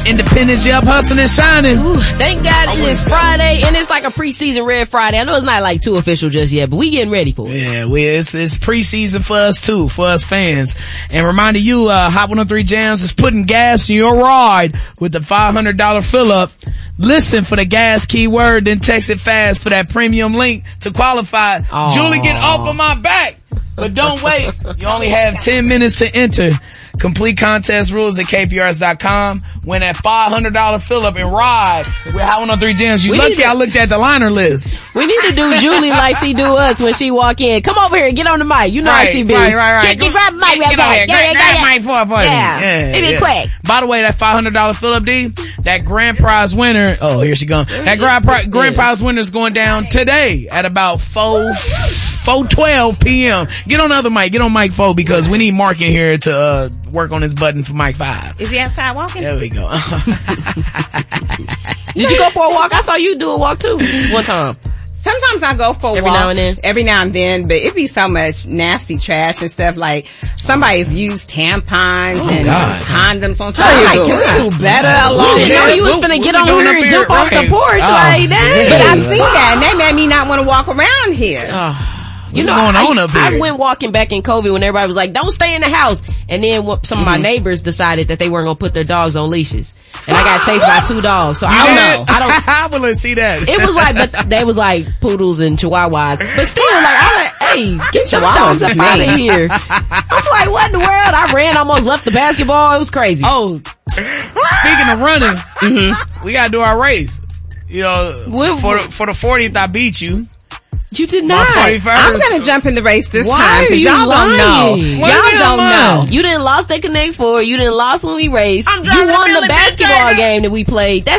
Independence, you up hustling and shining. Ooh, thank God it is Friday, and it's like a preseason Red Friday. I know it's not like too official just yet, but we getting ready for it. Yeah, it's preseason for us too, for us fans. And reminding you, Hot 103 Jams is putting gas in your ride with the $500 fill up. Listen for the gas keyword, then text it fast for that premium link to qualify. Aww. Julie, get off of my back. But don't wait. You only have 10 minutes to enter. Complete contest rules at KPRS.com. Win that $500 fill up and ride with Hot 103 Jams. You lucky I looked at the liner list. We need to do Julie like she do us when she walk in. Come over here, get on the mic. You know how she be. Right. Get grab the mic. Get over here. Grab the mic for me. Yeah. Give me quick. By the way, that $500 fill up, D, that grand prize winner, oh, here she goes. That grand prize winner is going down today at about 4:12 p.m. Get on the other mic. Get on mic 4 because we need Mark in here to work on his button for mic 5. Is he outside walking? There we go. Did you go for a walk? I saw you do a walk too one time. Sometimes I go for a walk. Every now and then, but it be so much nasty trash and stuff like somebody's used tampons and condoms on stuff. Like, can we do better along here? No, you was finna get on here and jump off the porch like that. But I've seen that and that made me not want to walk around here. What's going on up here? I went walking back in COVID when everybody was like, don't stay in the house. And then some of my neighbors decided that they weren't going to put their dogs on leashes. And I got chased by 2 dogs. So I don't know. I want to see that. It was like, but they was like poodles and chihuahuas. But still, hey, get your dogs up out of here. I was like, what in the world? I ran, almost left the basketball. It was crazy. Oh, speaking of running, we got to do our race. You know, for the 40th, I beat you. You did not. I'm going to jump in the race this time. Why are you y'all lying? don't know. Y'all don't know. You didn't lost at Connect 4. You didn't lost when we raced. You won the basketball game that we played.